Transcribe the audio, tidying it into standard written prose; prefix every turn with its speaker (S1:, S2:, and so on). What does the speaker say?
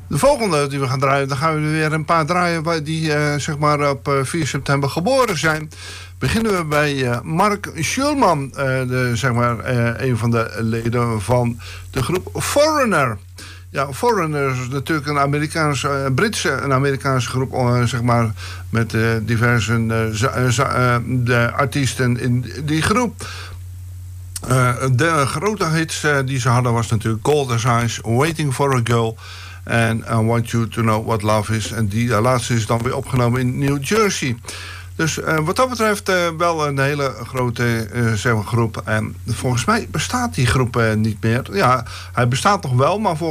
S1: De volgende die we gaan draaien, dan gaan we weer een paar draaien die zeg maar op 4 september geboren zijn. Beginnen we bij Mark Schulman, zeg maar een van de leden van de groep Foreigner. Ja, Foreigner is natuurlijk een Amerikaanse groep, zeg maar, met diverse de artiesten in die groep. De grote hits die ze hadden was natuurlijk Golden Eyes, Waiting for a Girl en I Want You to Know What Love Is. En die laatste is dan weer opgenomen in New Jersey. Dus wat dat betreft wel een hele grote zeg maar, groep. En volgens mij bestaat die groep niet meer. Ja, hij bestaat nog wel, maar